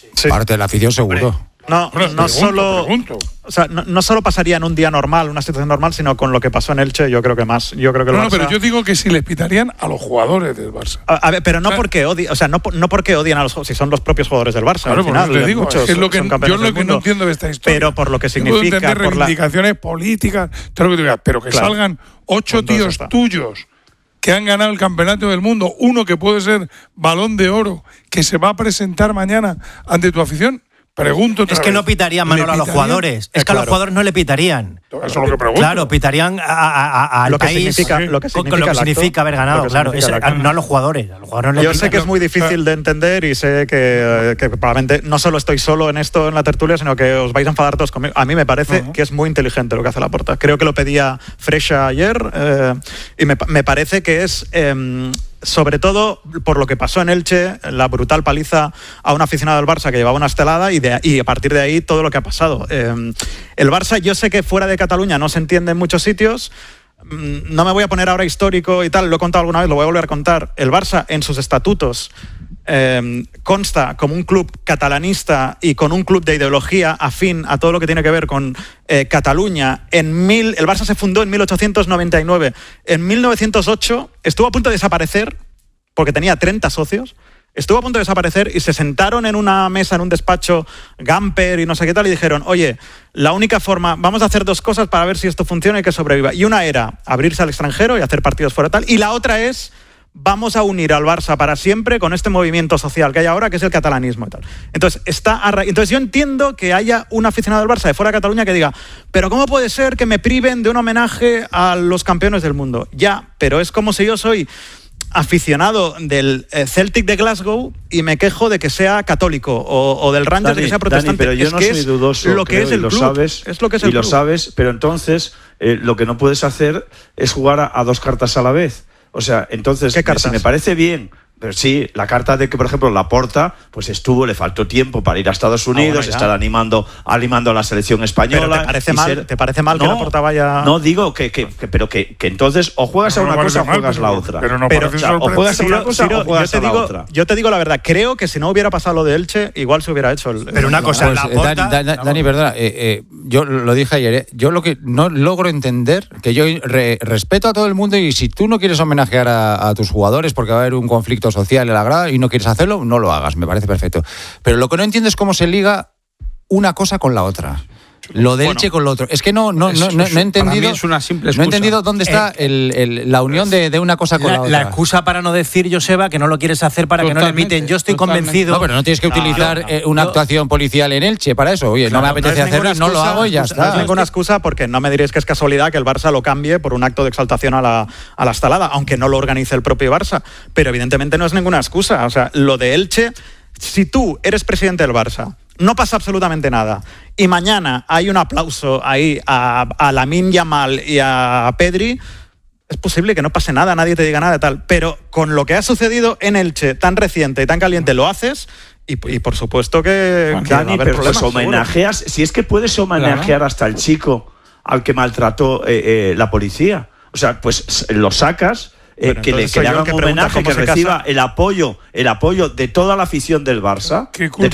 Sí. Parte de la afición seguro. No solo pasaría en un día normal, una situación normal, sino con lo que pasó en Elche, yo creo que más. Yo creo que el Barça... pero yo digo que si les pitarían a los jugadores del Barça. A ver, pero no porque odien, no porque odian a los, si son los propios jugadores del Barça. Claro, al final, te digo, muchos es lo que yo lo que no entiendo de esta historia. Pero por lo que significa, yo puedo entender reivindicaciones políticas, todo lo que tú digas, pero que salgan 8 tíos tuyos que han ganado el campeonato del mundo, uno que puede ser Balón de Oro, que se va a presentar mañana ante tu afición. Pregunto otra vez. Que no pitarían, Manolo, a los jugadores. Es que a los jugadores no le pitarían. Eso es lo que pregunto. Claro, pitarían al lo que país lo que significa haber ganado, claro. No a los jugadores. A los jugadores no Yo sé que es muy difícil de entender y sé que probablemente no solo estoy solo en esto, en la tertulia, sino que os vais a enfadar todos conmigo. A mí me parece que es muy inteligente lo que hace Laporta. Creo que lo pedía Freixa ayer y me parece que es... sobre todo por lo que pasó en Elche, la brutal paliza a un aficionado del Barça que llevaba una estelada y a partir de ahí todo lo que ha pasado. El Barça, yo sé que fuera de Cataluña no se entiende en muchos sitios. No me voy a poner ahora histórico y tal, lo he contado alguna vez, lo voy a volver a contar. El Barça en sus estatutos consta como un club catalanista y con un club de ideología afín a todo lo que tiene que ver con Cataluña. El Barça se fundó en 1899. En 1908 estuvo a punto de desaparecer porque tenía 30 socios. Estuvo a punto de desaparecer y se sentaron en una mesa, en un despacho, Gamper y no sé qué tal, y dijeron, oye, la única forma, vamos a hacer 2 cosas para ver si esto funciona y que sobreviva. Y una era abrirse al extranjero y hacer partidos fuera tal, y la otra es... vamos a unir al Barça para siempre con este movimiento social que hay ahora, que es el catalanismo y tal. Entonces, entonces yo entiendo que haya un aficionado del Barça de fuera de Cataluña que diga, pero ¿cómo puede ser que me priven de un homenaje a los campeones del mundo? Ya, pero es como si yo soy aficionado del Celtic de Glasgow y me quejo de que sea católico o del Rangers de que sea protestante. Dani, pero yo no soy dudoso, lo que es el club, es lo que es el club. Lo sabes, pero entonces lo que no puedes hacer es jugar a 2 cartas a la vez. O sea, entonces, si me parece bien, pero sí, la carta de que, por ejemplo, Laporta, pues le faltó tiempo para ir a Estados Unidos, estar animando a la selección española. Pero ¿te parece mal que Laporta vaya...? No, digo pero que entonces o juegas a una cosa o juegas a la otra. O juegas a una cosa o juegas a la otra. Yo te digo la verdad, creo que si no hubiera pasado lo de Elche, igual se hubiera hecho Pero una cosa, Laporta... Dani, perdona, yo lo dije ayer, yo lo que no logro entender, que yo respeto a todo el mundo y si tú no quieres homenajear a tus jugadores porque va a haber un conflicto social en la grada y no quieres hacerlo, no lo hagas, me parece perfecto. Pero lo que no entiendo es cómo se liga una cosa con la otra. Lo de Elche con lo otro. Es que no he entendido. Para mí es una simple excusa. No he entendido dónde está la unión de una cosa con la otra. La excusa para no decir, Joseba, que no lo quieres hacer para que no le piten. Yo estoy convencido. No, pero no tienes que utilizar una actuación policial en Elche para eso. Oye, no me apetece hacerlo, no lo hago y ya está. No es ninguna excusa porque no me diréis que es casualidad que el Barça lo cambie por un acto de exaltación a la estalada, aunque no lo organice el propio Barça. Pero evidentemente no es ninguna excusa. O sea, lo de Elche, si tú eres presidente del Barça, no pasa absolutamente nada y mañana hay un aplauso ahí a Lamine Yamal y a Pedri, es posible que no pase nada, nadie te diga nada de tal, pero con lo que ha sucedido en Elche tan reciente y tan caliente lo haces y por supuesto que Dani, va a haber problemas, pues homenajeas, si es que puedes homenajear hasta el chico al que maltrató la policía, o sea, pues lo sacas. Que le hagan un homenaje, que reciba el apoyo de toda la afición del Barça,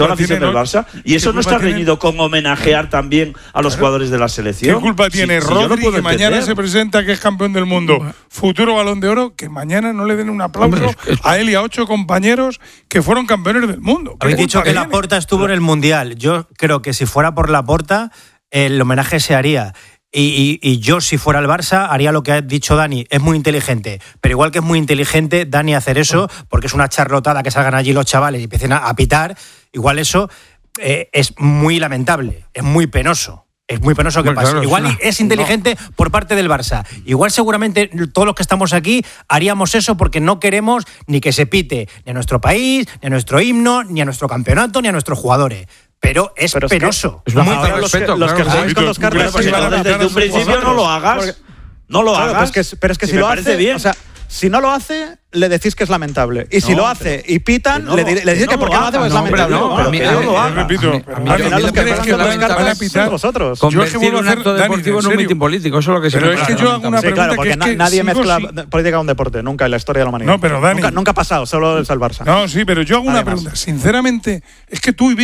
y eso no está reñido con homenajear también a los jugadores de la selección. ¿Qué culpa tiene Rodri, que mañana se presenta, que es campeón del mundo, futuro Balón de Oro, que mañana no le den un aplauso a él y a 8 compañeos que fueron campeones del mundo? Habéis dicho que Laporta estuvo en el Mundial. Yo creo que si fuera por Laporta, el homenaje se haría. Y yo, si fuera el Barça, haría lo que ha dicho Dani. Es muy inteligente. Pero igual que es muy inteligente, Dani, hacer eso, porque es una charlotada que salgan allí los chavales y empiecen a pitar, igual eso es muy lamentable, es muy penoso. Es muy penoso que pase. Claro, igual es inteligente por parte del Barça. Igual seguramente todos los que estamos aquí haríamos eso porque no queremos ni que se pite ni a nuestro país, ni a nuestro himno, ni a nuestro campeonato, ni a nuestros jugadores. Pero es penoso. Es una falta de respeto. Los que jugáis con 2 cartas... Desde un principio no lo hagas. No lo hagas. Pero es que si lo hace bien. O sea, si no lo hace, le decís que es lamentable. Y si lo hace y pitan, le decís que porque no lo hace es lamentable. Pero no lo haga. Repito. Al crees que lamentable vosotros. Convertir un acto deportivo en un mitin político. Eso es lo que se Pero es que yo hago una pregunta. Claro, porque nadie mezcla política con deporte. Nunca en la historia de la humanidad. No, pero Dani. Nunca ha pasado, solo es el Barça. No, sí, pero yo hago una pregunta. Sinceramente, es que tú